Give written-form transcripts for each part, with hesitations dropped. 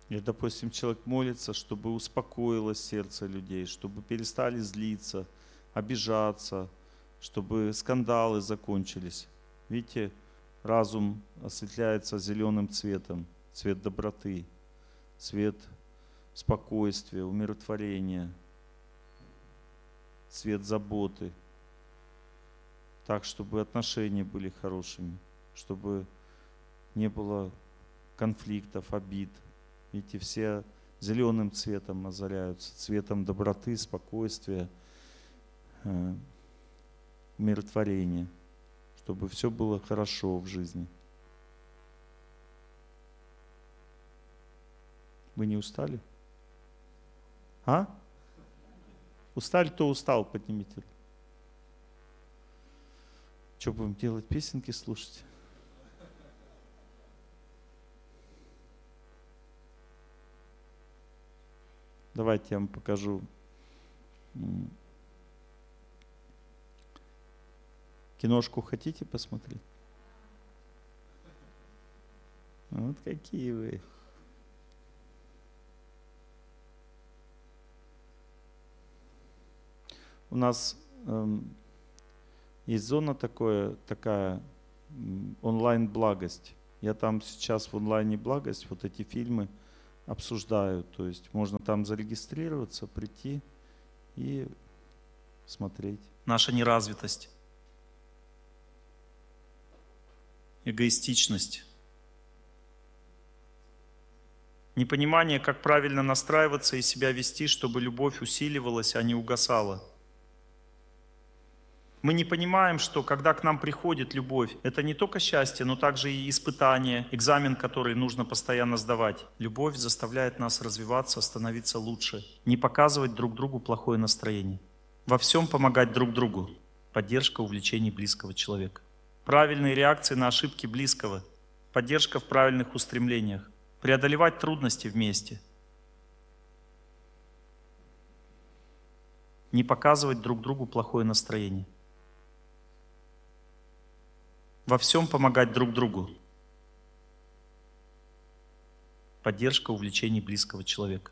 Или, допустим, человек молится, чтобы успокоилось сердце людей, чтобы перестали злиться, обижаться, чтобы скандалы закончились. Видите, разум осветляется зеленым цветом, цвет доброты, цвет спокойствия, умиротворения, цвет заботы. Так, чтобы отношения были хорошими, чтобы не было конфликтов, обид. Видите, все зеленым цветом озаряются, цветом доброты, спокойствия, умиротворения, чтобы все было хорошо в жизни. Вы не устали? А? Устали, кто устал, поднимите. Что будем делать, песенки слушать? Давайте я вам покажу. Киношку хотите посмотреть? Вот какие вы. У нас есть зона такая онлайн-благость. Я там сейчас в онлайне благость вот эти фильмы обсуждаю. То есть можно там зарегистрироваться, прийти и смотреть. Наша неразвитость, эгоистичность, непонимание, как правильно настраиваться и себя вести, чтобы любовь усиливалась, а не угасала. Мы не понимаем, что когда к нам приходит любовь, это не только счастье, но также и испытание, экзамен, который нужно постоянно сдавать. Любовь заставляет нас развиваться, становиться лучше, не показывать друг другу плохое настроение. Во всем помогать друг другу. Поддержка увлечений близкого человека. Правильные реакции на ошибки близкого. Поддержка в правильных устремлениях. Преодолевать трудности вместе. Не показывать друг другу плохое настроение. Во всем помогать друг другу. Поддержка увлечений близкого человека.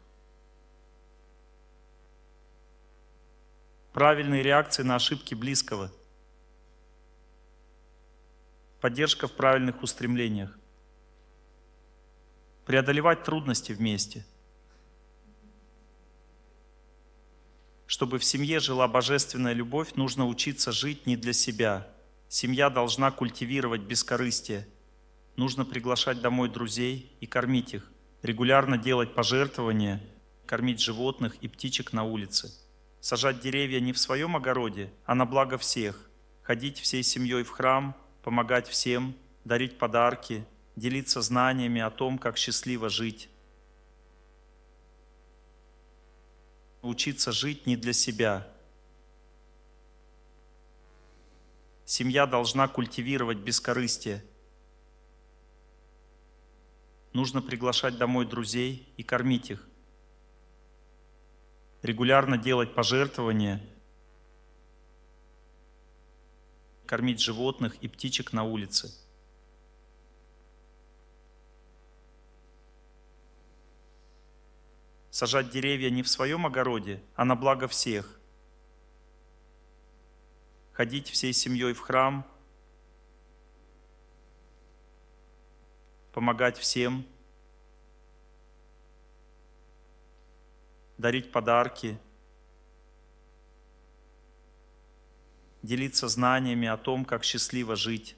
Правильные реакции на ошибки близкого. Поддержка в правильных устремлениях. Преодолевать трудности вместе. Чтобы в семье жила божественная любовь, нужно учиться жить не для себя. Семья должна культивировать бескорыстие. Нужно приглашать домой друзей и кормить их. Регулярно делать пожертвования, кормить животных и птичек на улице. Сажать деревья не в своем огороде, а на благо всех. Ходить всей семьей в храм, помогать всем, дарить подарки, делиться знаниями о том, как счастливо жить. Учиться жить не для себя. Семья должна культивировать бескорыстие. Нужно приглашать домой друзей и кормить их. Регулярно делать пожертвования, кормить животных и птичек на улице. Сажать деревья не в своем огороде, а на благо всех. Ходить всей семьей в храм, помогать всем, дарить подарки, делиться знаниями о том, как счастливо жить.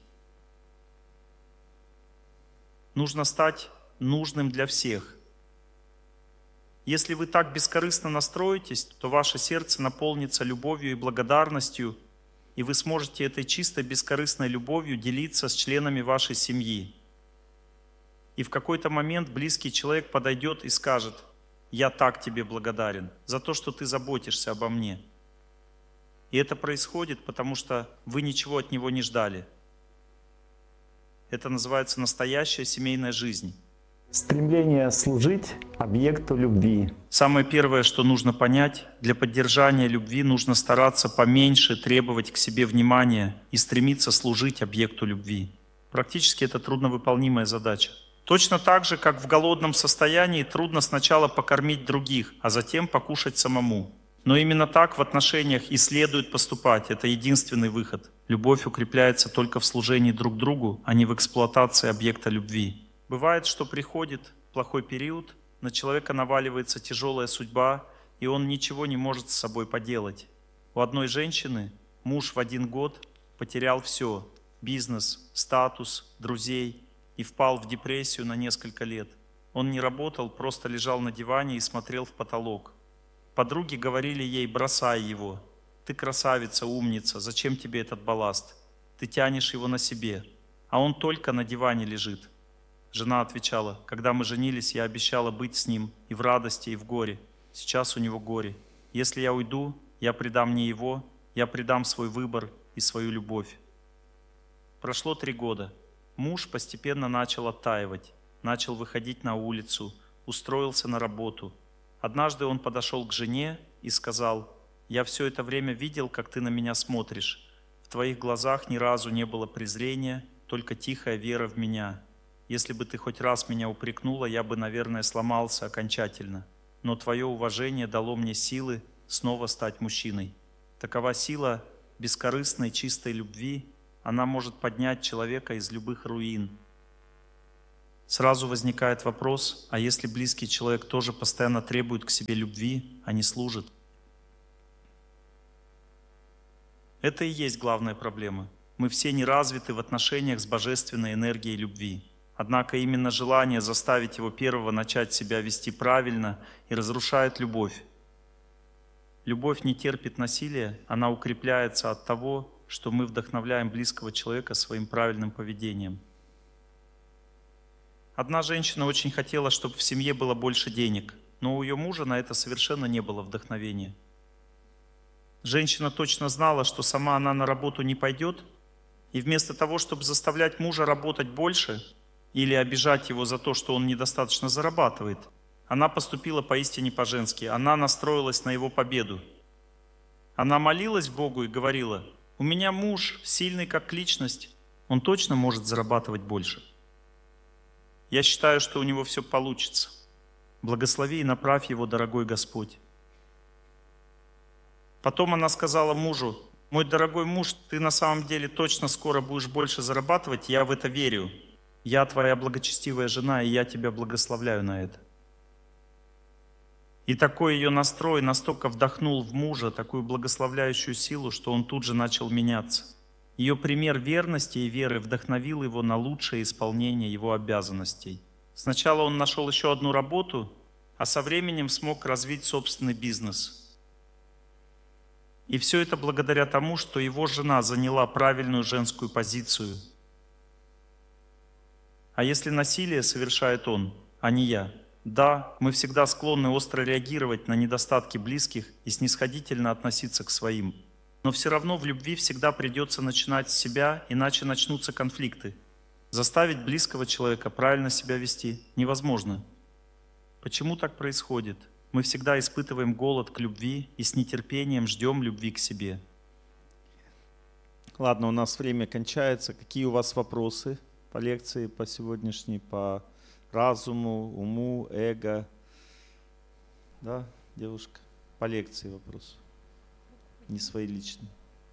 Нужно стать нужным для всех. Если вы так бескорыстно настроитесь, то ваше сердце наполнится любовью и благодарностью, и вы сможете этой чистой бескорыстной любовью делиться с членами вашей семьи. И в какой-то момент близкий человек подойдет и скажет: «Я так тебе благодарен за то, что ты заботишься обо мне». И это происходит, потому что вы ничего от него не ждали. Это называется настоящая семейная жизнь. Стремление служить объекту любви. Самое первое, что нужно понять, для поддержания любви нужно стараться поменьше требовать к себе внимания и стремиться служить объекту любви. Практически это трудновыполнимая задача. Точно так же, как в голодном состоянии трудно сначала покормить других, а затем покушать самому. Но именно так в отношениях и следует поступать. Это единственный выход. Любовь укрепляется только в служении друг другу, а не в эксплуатации объекта любви. Бывает, что приходит плохой период, на человека наваливается тяжелая судьба, и он ничего не может с собой поделать. У одной женщины муж в 1 год потерял все – бизнес, статус, друзей – и впал в депрессию на несколько лет. Он не работал, просто лежал на диване и смотрел в потолок. Подруги говорили ей: бросай его. Ты красавица, умница, зачем тебе этот балласт? Ты тянешь его на себе, а он только на диване лежит. Жена отвечала: когда мы женились, я обещала быть с ним и в радости, и в горе. Сейчас у него горе. Если я уйду, я предам не его, я предам свой выбор и свою любовь. Прошло 3 года. Муж постепенно начал оттаивать, начал выходить на улицу, устроился на работу. Однажды он подошел к жене и сказал: «Я все это время видел, как ты на меня смотришь. В твоих глазах ни разу не было презрения, только тихая вера в меня. Если бы ты хоть раз меня упрекнула, я бы, наверное, сломался окончательно. Но твое уважение дало мне силы снова стать мужчиной. Такова сила бескорыстной, чистой любви. Она может поднять человека из любых руин». Сразу возникает вопрос: а если близкий человек тоже постоянно требует к себе любви, а не служит? Это и есть главная проблема. Мы все не развиты в отношениях с божественной энергией любви. Однако именно желание заставить его первого начать себя вести правильно и разрушает любовь. Любовь не терпит насилия, она укрепляется от того, что мы вдохновляем близкого человека своим правильным поведением. Одна женщина очень хотела, чтобы в семье было больше денег, но у ее мужа на это совершенно не было вдохновения. Женщина точно знала, что сама она на работу не пойдет, и вместо того, чтобы заставлять мужа работать больше или обижать его за то, что он недостаточно зарабатывает, она поступила поистине по-женски. Она настроилась на его победу. Она молилась Богу и говорила: «У меня муж сильный как личность, он точно может зарабатывать больше. Я считаю, что у него все получится. Благослови и направь его, дорогой Господь». Потом она сказала мужу: «Мой дорогой муж, ты на самом деле точно скоро будешь больше зарабатывать, я в это верю. Я твоя благочестивая жена, и я тебя благословляю на это». И такой ее настрой настолько вдохнул в мужа такую благословляющую силу, что он тут же начал меняться. Ее пример верности и веры вдохновил его на лучшее исполнение его обязанностей. Сначала он нашел еще одну работу, а со временем смог развить собственный бизнес. И все это благодаря тому, что его жена заняла правильную женскую позицию. А если насилие совершает он, а не я? Да, мы всегда склонны остро реагировать на недостатки близких и снисходительно относиться к своим. Но все равно в любви всегда придется начинать с себя, иначе начнутся конфликты. Заставить близкого человека правильно себя вести невозможно. Почему так происходит? Мы всегда испытываем голод к любви и с нетерпением ждем любви к себе. Ладно, у нас время кончается. Какие у вас вопросы по лекции, по сегодняшней, по разуму, уму, эго? Да, девушка? По лекции вопрос. Не свои личные.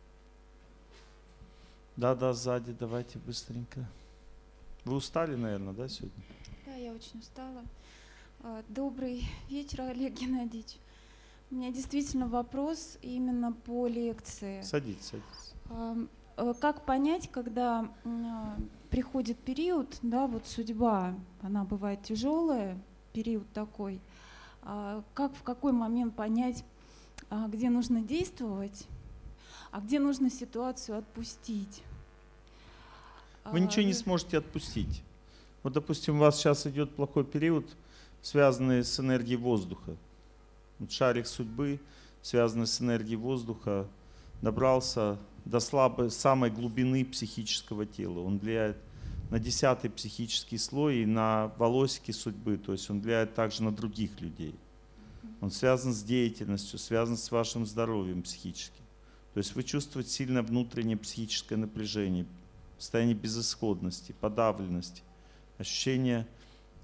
Да, сзади, давайте быстренько. Вы устали, наверное, да, сегодня? Да, я очень устала. Добрый вечер, Олег Геннадьевич. У меня действительно вопрос именно по лекции. Садитесь. Как понять, когда приходит период, да, вот судьба, она бывает тяжелая, период такой, в какой момент понять, где нужно действовать, а где нужно ситуацию отпустить? Вы ничего не сможете отпустить. Вот, допустим, у вас сейчас идет плохой период, связанный с энергией воздуха. Вот шарик судьбы, связанный с энергией воздуха, добрался до самой глубины психического тела. Он влияет на 10-й психический слой и на волосики судьбы, то есть он влияет также на других людей. Он связан с деятельностью, связан с вашим здоровьем психическим. То есть вы чувствуете сильное внутреннее психическое напряжение, состояние безысходности, подавленности, ощущение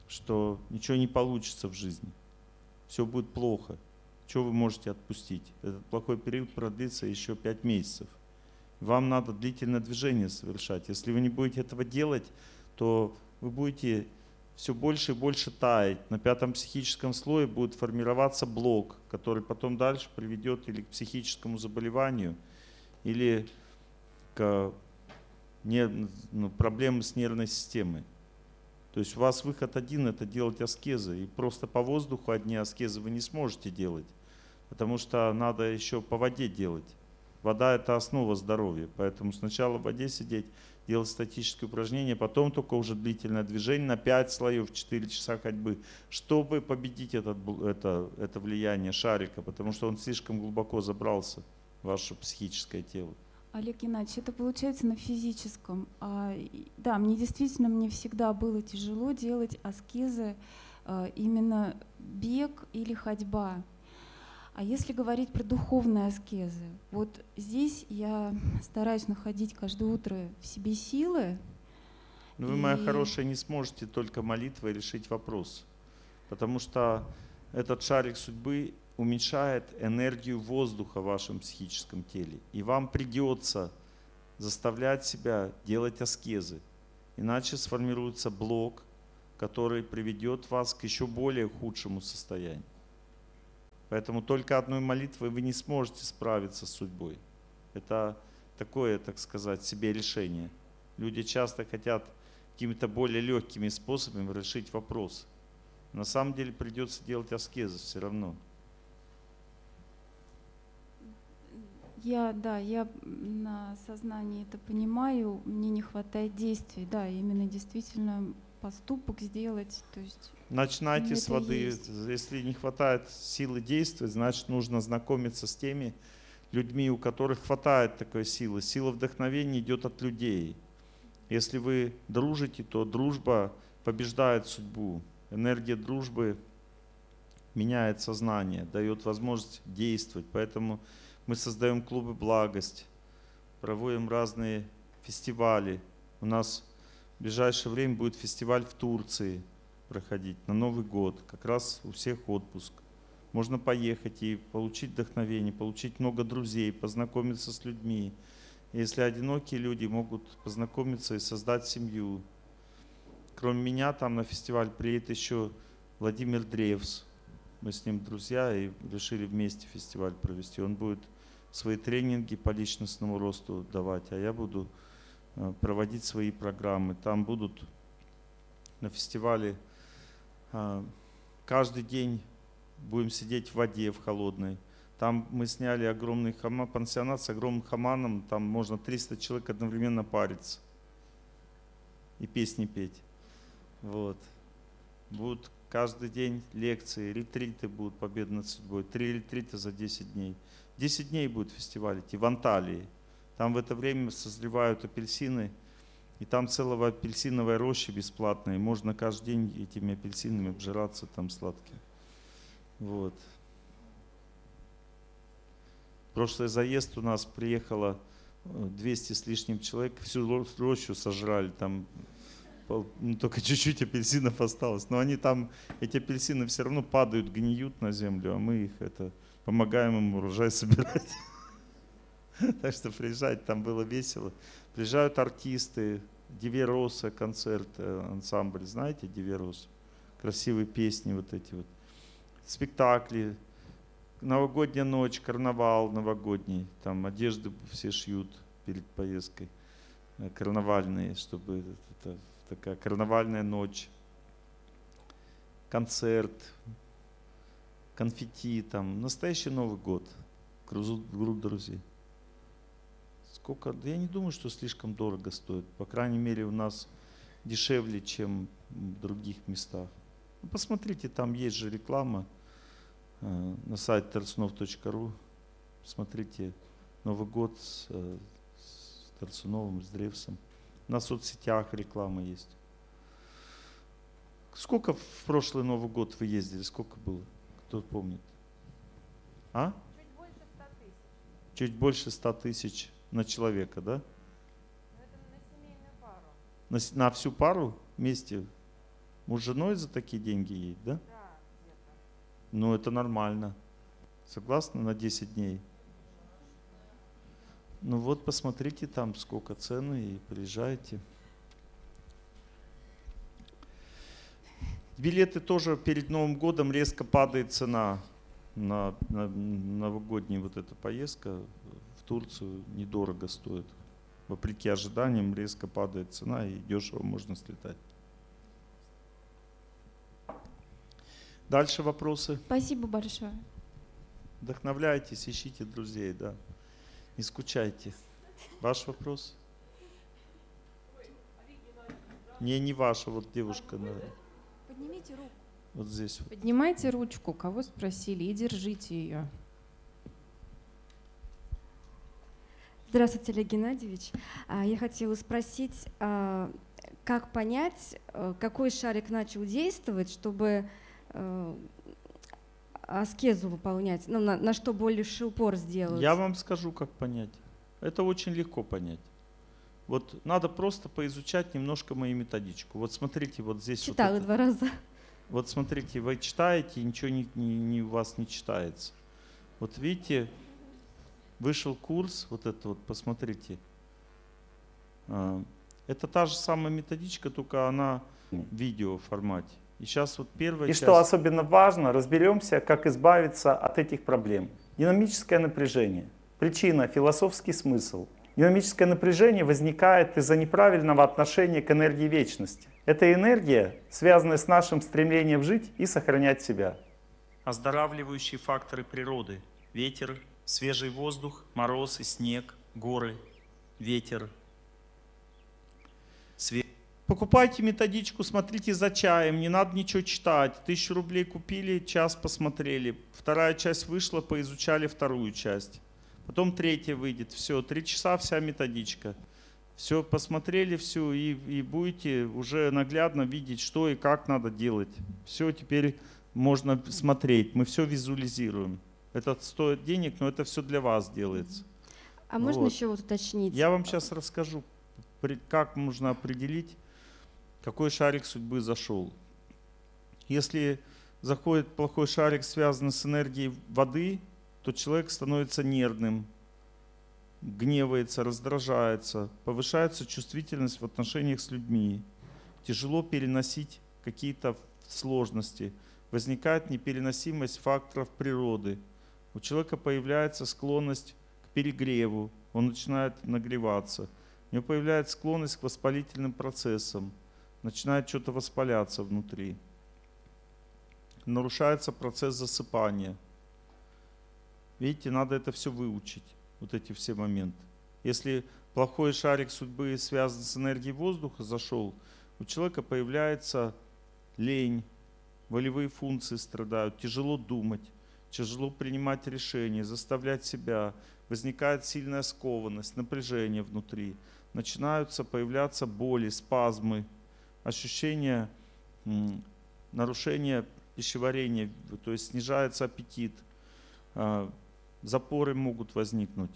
что ничего не получится в жизни, все будет плохо. Что вы можете отпустить? Этот плохой период продлится еще 5 месяцев. Вам надо длительное движение совершать. Если вы не будете этого делать, то вы будете все больше и больше таять. На 5-м психическом слое будет формироваться блок, который потом дальше приведет или к психическому заболеванию, или к проблемам с нервной системой. То есть у вас выход один — это делать аскезы. И просто по воздуху одни аскезы вы не сможете делать, потому что надо еще по воде делать. Вода — это основа здоровья, поэтому сначала в воде сидеть, делать статические упражнения, потом только уже длительное движение на 5 слоев, 4 часа ходьбы, чтобы победить это влияние шарика, потому что он слишком глубоко забрался в ваше психическое тело. Олег Геннадьевич, это получается на физическом. Да, мне всегда было тяжело делать аскезы, именно бег или ходьба. А если говорить про духовные аскезы, вот здесь я стараюсь находить каждое утро в себе силы. Но вы, моя хорошая, не сможете только молитвой решить вопрос, потому что этот шарик судьбы уменьшает энергию воздуха в вашем психическом теле. И вам придется заставлять себя делать аскезы, иначе сформируется блок, который приведет вас к еще более худшему состоянию. Поэтому только одной молитвой вы не сможете справиться с судьбой. Это такое, так сказать, себе решение. Люди часто хотят какими-то более легкими способами решить вопрос. На самом деле придется делать аскезы все равно. Я на сознании это понимаю, мне не хватает действий, да, именно действительно поступок сделать, то есть. Начинайте с воды. Есть. Если не хватает силы действовать, значит нужно знакомиться с теми людьми, у которых хватает такой силы. Сила вдохновения идет от людей. Если вы дружите, то дружба побеждает судьбу. Энергия дружбы меняет сознание, дает возможность действовать. Поэтому мы создаем клубы благость, проводим разные фестивали. У нас в ближайшее время будет фестиваль в Турции проходить на Новый год. Как раз у всех отпуск. Можно поехать и получить вдохновение, получить много друзей, познакомиться с людьми. Если одинокие люди, могут познакомиться и создать семью. Кроме меня там на фестиваль приедет еще Владимир Древс. Мы с ним друзья и решили вместе фестиваль провести. Он будет свои тренинги по личностному росту давать, а я буду проводить свои программы. Там будут на фестивале каждый день будем сидеть в воде, в холодной. Там мы сняли огромный пансионат с огромным хаманом, там можно 300 человек одновременно париться и песни петь. Вот. Будут каждый день лекции, ретриты будут «Победа над судьбой». 3 ретрита за 10 дней. 10 дней будет фестиваль идти в Анталии. Там в это время созревают апельсины, и там целая апельсиновая роща бесплатная. И можно каждый день этими апельсинами обжираться там сладким. Вот. Прошлый заезд у нас приехало 200 с лишним человек, всю рощу сожрали, там только чуть-чуть апельсинов осталось. Но они там, эти апельсины все равно падают, гниют на землю, а мы их помогаем им урожай собирать. Так что приезжать, там было весело. Приезжают артисты, Дивероса, концерт, ансамбль, знаете Диверос? Красивые песни вот эти вот. Спектакли, новогодняя ночь, карнавал новогодний, там одежды все шьют перед поездкой, карнавальные, чтобы это такая карнавальная ночь, концерт, конфетти, там настоящий Новый год, круг друзей. Сколько? Я не думаю, что слишком дорого стоит, по крайней мере у нас дешевле, чем в других местах. Посмотрите, там есть же реклама на сайте tarsunov.ru. Смотрите, Новый год с Тарсуновым, с Древсом. На соцсетях реклама есть. Сколько в прошлый Новый год вы ездили? Сколько было? Кто помнит? А? Чуть больше 100 тысяч. Чуть больше 100 тысяч на человека, да? Но это на семейную пару. На всю пару вместе? Муж с женой за такие деньги едет, да? Ну, это нормально. Согласны на 10 дней? Ну вот, посмотрите там, сколько цены, и приезжайте. Билеты тоже перед Новым годом резко падает цена. На новогодняя вот эта поездка в Турцию недорого стоит. Вопреки ожиданиям резко падает цена, и дешево можно слетать. Дальше вопросы. Спасибо большое. Вдохновляйтесь, ищите друзей, да. Не скучайте. Ваш вопрос? Не ваша, вот девушка. Поднимите руку. Вот здесь. Поднимайте ручку, кого спросили, и держите ее. Здравствуйте, Олег Геннадьевич. Я хотела спросить, как понять, какой шарик начал действовать, чтобы аскезу выполнять, ну, на что больше упор сделать? Я вам скажу, как понять. Это очень легко понять. Вот надо просто поизучать немножко мою методичку. Вот смотрите, вот здесь. Читала вот 2 раза. Вот смотрите, вы читаете, и ничего у вас не читается. Вот видите, вышел курс, вот это вот, посмотрите. Это та же самая методичка, только она в видео формате. И сейчас вот первая И часть. что особенно важно, разберемся, как избавиться от этих проблем. Динамическое напряжение. Причина – философский смысл. Динамическое напряжение возникает из-за неправильного отношения к энергии вечности. Это энергия, связанная с нашим стремлением жить и сохранять себя. Оздоравливающие факторы природы. Ветер, свежий воздух, мороз и снег, горы, ветер. Покупайте методичку, смотрите за чаем, не надо ничего читать. 1000 рублей купили, час посмотрели. Вторая часть вышла, поизучали вторую часть. Потом третья выйдет. Все, 3 часа вся методичка. Все, посмотрели всю, и будете уже наглядно видеть, что и как надо делать. Все, теперь можно смотреть. Мы все визуализируем. Это стоит денег, но это все для вас делается. А можно Вот. еще вот уточнить? Я вам сейчас расскажу, как можно определить, какой шарик судьбы зашел. Если заходит плохой шарик, связанный с энергией воды, то человек становится нервным, гневается, раздражается, повышается чувствительность в отношениях с людьми, тяжело переносить какие-то сложности, возникает непереносимость факторов природы. У человека появляется склонность к перегреву, он начинает нагреваться, у него появляется склонность к воспалительным процессам, начинает что-то воспаляться внутри. Нарушается процесс засыпания. Видите, надо это все выучить, вот эти все моменты. Если плохой шарик судьбы связан с энергией воздуха, зашел, у человека появляется лень, волевые функции страдают, тяжело думать, тяжело принимать решения, заставлять себя, возникает сильная скованность, напряжение внутри, начинаются появляться боли, спазмы, ощущение нарушения пищеварения, то есть снижается аппетит, запоры могут возникнуть.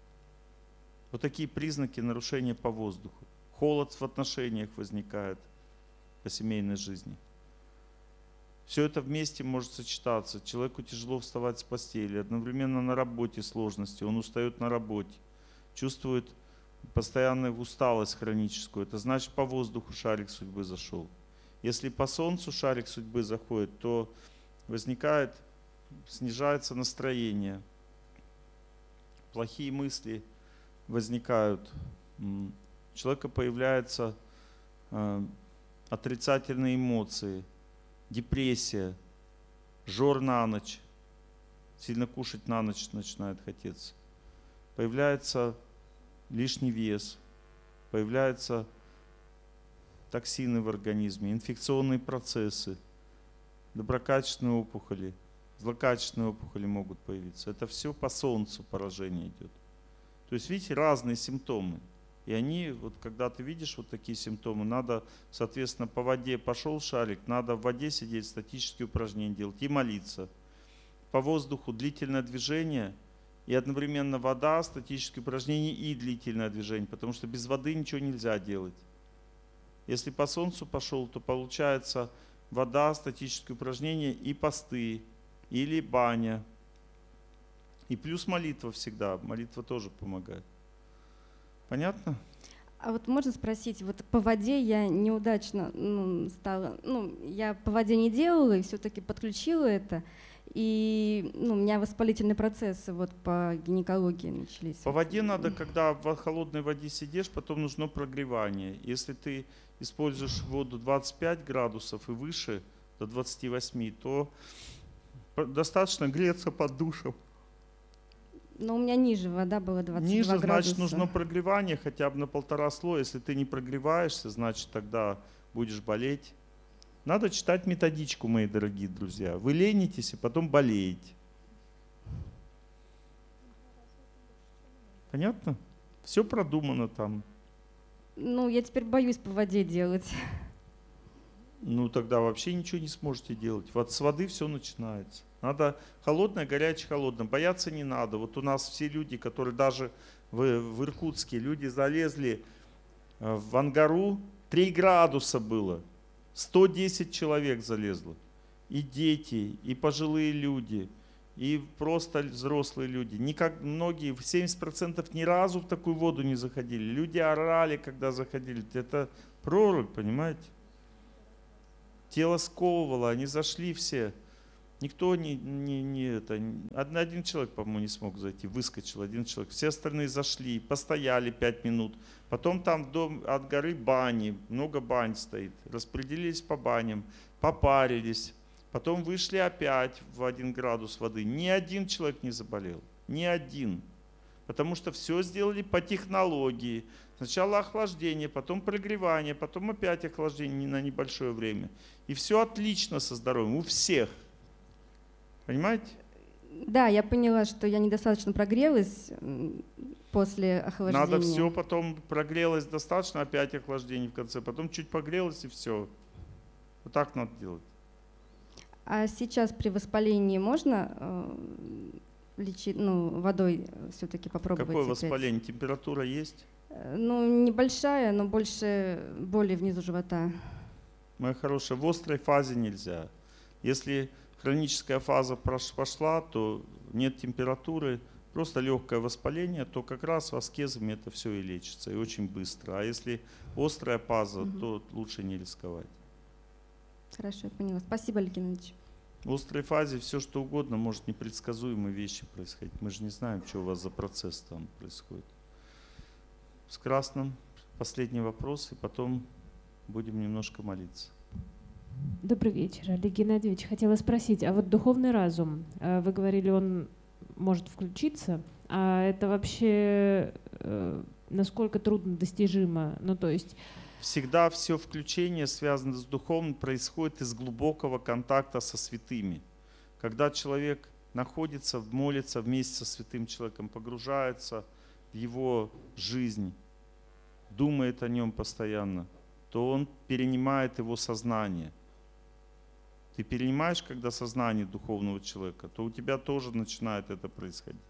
Вот такие признаки нарушения по воздуху. Холод в отношениях возникает по семейной жизни. Все это вместе может сочетаться. Человеку тяжело вставать с постели, одновременно на работе сложности, он устает на работе, чувствует постоянную усталость хроническую. Это значит, по воздуху шарик судьбы зашел. Если по солнцу шарик судьбы заходит, то возникает, снижается настроение, плохие мысли возникают, у человека появляются отрицательные эмоции, депрессия, жор на ночь, сильно кушать на ночь начинает хотеться, появляется лишний вес, появляются токсины в организме, инфекционные процессы, доброкачественные опухоли, злокачественные опухоли могут появиться. Это все по солнцу поражение идет. То есть, видите, разные симптомы. И они, вот когда ты видишь вот такие симптомы, надо, соответственно, по воде пошел шарик, надо в воде сидеть, статические упражнения делать и молиться. По воздуху длительное движение и одновременно вода, статические упражнения и длительное движение, потому что без воды ничего нельзя делать. Если по солнцу пошел, то получается вода, статические упражнения и посты, или баня. И плюс молитва всегда. Молитва тоже помогает. Понятно? А вот можно спросить, вот по воде я неудачно стала, я по воде не делала и все-таки подключила это, и у меня воспалительные процессы вот по гинекологии начались. По воде надо, когда в холодной воде сидишь, потом нужно прогревание. Если ты используешь воду 25 градусов и выше, до 28, то достаточно греться под душем. Но у меня ниже вода была 22 Ниже, градуса. значит, нужно прогревание хотя бы на 1,5 слоя. Если ты не прогреваешься, значит, тогда будешь болеть. Надо читать методичку, мои дорогие друзья. Вы ленитесь и потом болеете. Понятно? Все продумано там. Я теперь боюсь по воде делать. Ну, тогда вообще ничего не сможете делать. Вот с воды все начинается. Надо холодное, горячее, холодное. Бояться не надо. Вот у нас все люди, которые даже в Иркутске, люди залезли в Ангару, 3 градуса было. 110 человек залезло. И дети, и пожилые люди, и просто взрослые люди. Многие, 70% ни разу в такую воду не заходили. Люди орали, когда заходили. Это прорубь, понимаете? Тело сковывало, они зашли все. Никто один человек, по-моему, не смог зайти, выскочил один человек. Все остальные зашли, постояли 5 минут. Потом там от горы бани, много бань стоит. Распределились по баням, попарились. Потом вышли опять в 1 градус воды. Ни один человек не заболел, ни один. Потому что все сделали по технологии. Сначала охлаждение, потом прогревание, потом опять охлаждение на небольшое время. И все отлично со здоровьем, у всех. Понимаете? Да, я поняла, что я недостаточно прогрелась после охлаждения. Надо все, потом прогрелось достаточно, опять охлаждение в конце, потом чуть погрелось и все. Вот так надо делать. А сейчас при воспалении можно лечить, водой все-таки попробовать? Какое опять? воспаление? Температура есть? Небольшая, но больше боли внизу живота. Моя хорошая, в острой фазе нельзя. Если хроническая фаза пошла, то нет температуры, просто легкое воспаление, то как раз аскезами это все и лечится, и очень быстро. А если острая фаза, то лучше не рисковать. Хорошо, я поняла. Спасибо, Олег Геннадьевич. В острой фазе все что угодно, может непредсказуемые вещи происходить. Мы же не знаем, что у вас за процесс там происходит. С красным последний вопрос, и потом будем немножко молиться. Добрый вечер, Олег Геннадьевич. Хотела спросить, а вот духовный разум, вы говорили, он может включиться, а это вообще насколько трудно достижимо? То есть всегда все включение, связанное с духовным, происходит из глубокого контакта со святыми. Когда человек находится, молится вместе со святым человеком, погружается в его жизнь, думает о нем постоянно, то он перенимает его сознание. Ты перенимаешь, когда сознание духовного человека, то у тебя тоже начинает это происходить.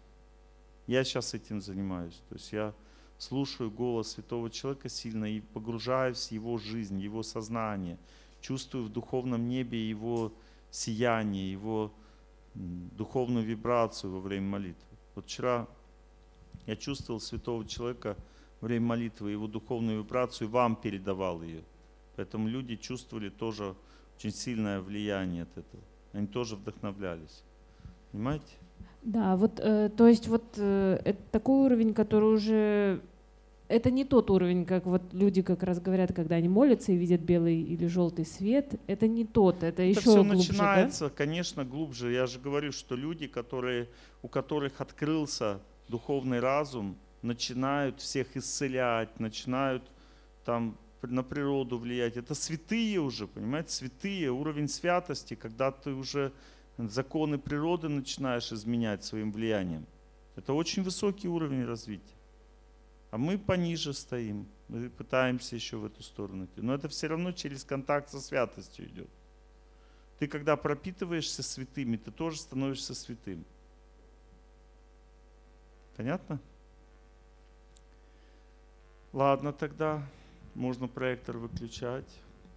Я сейчас этим занимаюсь. То есть я слушаю голос святого человека сильно и погружаюсь в его жизнь, его сознание, чувствую в духовном небе его сияние, его духовную вибрацию во время молитвы. Вот вчера я чувствовал святого человека во время молитвы, его духовную вибрацию, вам передавал ее. Поэтому люди чувствовали тоже очень сильное влияние от этого. Они тоже вдохновлялись. Понимаете? Да, то есть это такой уровень, который уже... Это не тот уровень, как вот люди как раз говорят, когда они молятся и видят белый или желтый свет. Это не тот, это еще все глубже, начинается, да? конечно, глубже. Я же говорю, что люди, у которых открылся духовный разум, начинают всех исцелять, начинают там на природу влиять. Это святые уже, понимаете, святые, уровень святости, когда ты уже законы природы начинаешь изменять своим влиянием. Это очень высокий уровень развития. А мы пониже стоим, мы пытаемся еще в эту сторону идти. Но это все равно через контакт со святостью идет. Ты когда пропитываешься святыми, ты тоже становишься святым. Понятно? Ладно тогда. Можно проектор выключать.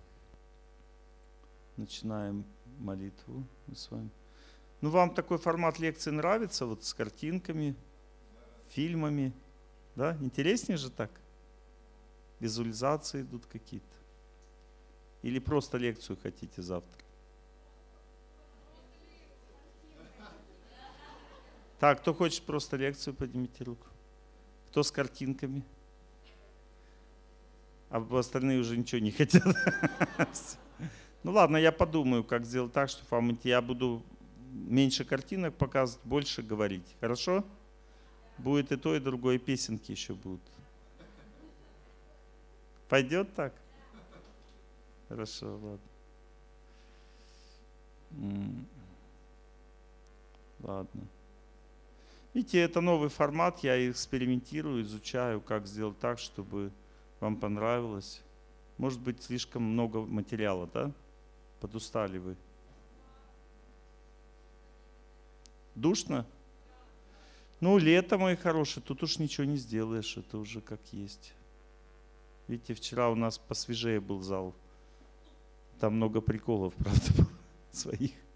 Начинаем молитву мы с вами. Ну, вам такой формат лекции нравится? Вот с картинками, фильмами, да? Интереснее же так? Визуализации идут какие-то. Или просто лекцию хотите завтра? Так, кто хочет просто лекцию, поднимите руку. Кто с картинками? А остальные уже ничего не хотят. Ну ладно, я подумаю, как сделать так, чтобы вам я буду меньше картинок показывать, больше говорить. Хорошо? Будет и то, и другое, и песенки еще будут. Пойдет так? Хорошо, ладно. Ладно. Видите, это новый формат, я экспериментирую, изучаю, как сделать так, чтобы вам понравилось. Может быть, слишком много материала, да? Подустали вы. Душно? Ну, лето, мои хорошие, тут уж ничего не сделаешь, это уже как есть. Видите, вчера у нас посвежее был зал. Там много приколов, правда, было своих.